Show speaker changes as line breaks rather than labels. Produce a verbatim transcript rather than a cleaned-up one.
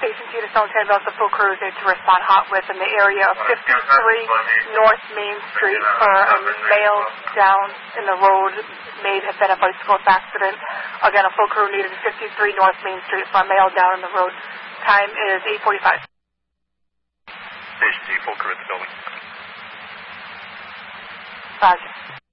Station two to Stone Ten Bells, the full crew is there to respond hot with in the area of fifty-three North Main Street for a male down in the road. May have been a bicycle accident. Again, a full crew needed at fifty-three North Main Street for a male down in the road. Time is eight forty-five.
Station two, full crew at the building.
Roger.